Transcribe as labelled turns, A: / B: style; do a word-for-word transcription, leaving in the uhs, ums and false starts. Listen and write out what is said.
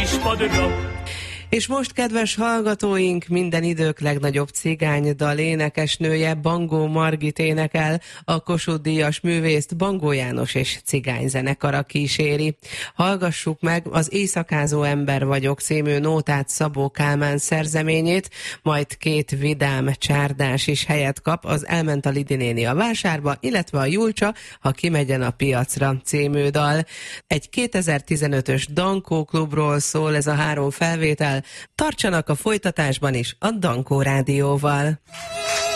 A: kispadra.
B: És most, kedves hallgatóink, minden idők legnagyobb cigánydal énekesnője Bangó Margit énekel, a Kossuth-díjas művészt Bangó János és cigányzenekara kíséri. Hallgassuk meg az Éjszakázó ember vagyok című nótát Szabó Kálmán szerzeményét, majd két vidám csárdás is helyet kap, az Elment a Lidi néni a vásárba, illetve a Julcsa, ha kimegyen a piacra című dal. Egy kétezer-tizenötös Dankó klubról szól ez a három felvétel. Tartsanak a folytatásban is a Dankó rádióval.